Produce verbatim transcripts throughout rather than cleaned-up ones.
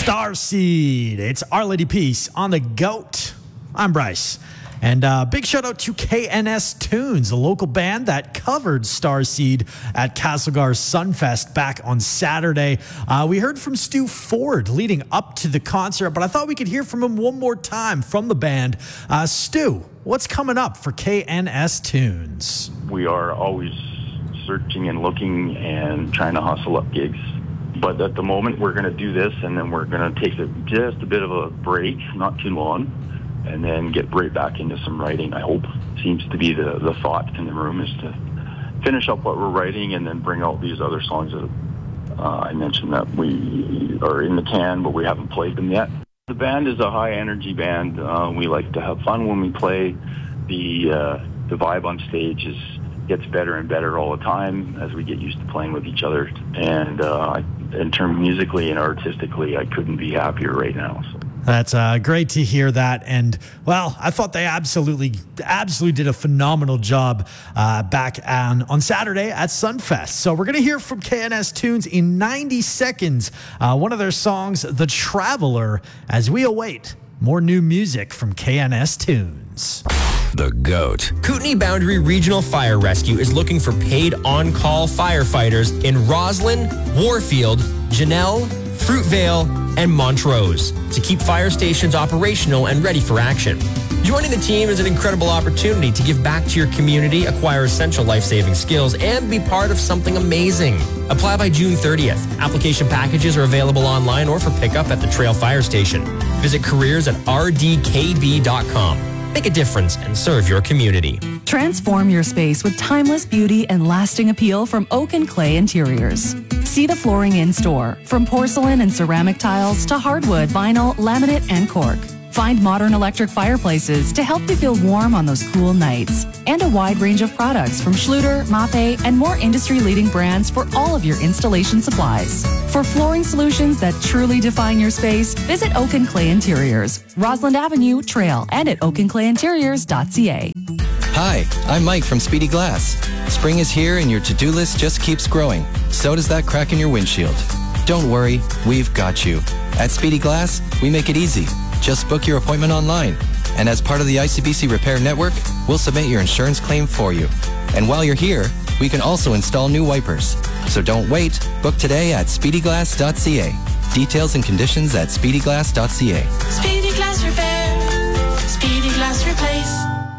Starseed. It's Our Lady Peace on the GOAT. I'm Bryce. And uh, big shout out to K N S Tunes, a local band that covered Starseed at Castlegar Sunfest back on Saturday. Uh, we heard from Stu Ford leading up to the concert, but I thought we could hear from him one more time from the band. Uh, Stu, what's coming up for K N S Tunes? We are always searching and looking and trying to hustle up gigs. But at the moment, we're going to do this, and then we're going to take a, just a bit of a break, not too long, and then get right back into some writing, I hope. Seems to be the, the thought in the room is to finish up what we're writing and then bring out these other songs that uh, I mentioned that we are in the can, but we haven't played them yet. The band is a high-energy band. Uh, we like to have fun when we play. The, uh, the vibe on stage is gets better and better all the time as we get used to playing with each other. And uh, in terms musically and artistically, I couldn't be happier right now. So. That's uh, great to hear that. And, well, I thought they absolutely, absolutely did a phenomenal job uh, back on, on Saturday at Sunfest. So we're going to hear from K N S Tunes in ninety seconds, uh, one of their songs, The Traveler, as we await more new music from K N S Tunes. The GOAT. Kootenay Boundary Regional Fire Rescue is looking for paid on-call firefighters in Roslyn, Warfield, Janelle, Fruitvale, and Montrose to keep fire stations operational and ready for action. Joining the team is an incredible opportunity to give back to your community, acquire essential life-saving skills, and be part of something amazing. Apply by June thirtieth. Application packages are available online or for pickup at the Trail Fire Station. Visit careers at r d k b dot com. Make a difference and serve your community. Transform your space with timeless beauty and lasting appeal from Oak and Clay Interiors. See the flooring in store, from porcelain and ceramic tiles to hardwood, vinyl, laminate, and cork. Find modern electric fireplaces to help you feel warm on those cool nights. And a wide range of products from Schluter, Mape, and more industry-leading brands for all of your installation supplies. For flooring solutions that truly define your space, visit Oak and Clay Interiors, Roslyn Avenue, Trail, and at oak and clay interiors dot c a. Hi, I'm Mike from Speedy Glass. Spring is here and your to-do list just keeps growing. So does that crack in your windshield. Don't worry, we've got you. At Speedy Glass, we make it easy. Just book your appointment online. And as part of the I C B C Repair Network, we'll submit your insurance claim for you. And while you're here, we can also install new wipers. So don't wait. Book today at speedy glass dot c a. Details and conditions at speedy glass dot c a. Speedy Glass Repair. Speedy Glass Replace.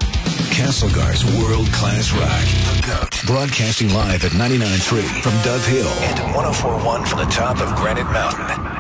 Castlegar's world-class rock. The GOAT. Broadcasting live at ninety-nine point three from Dove Hill and one oh four point one from the top of Granite Mountain.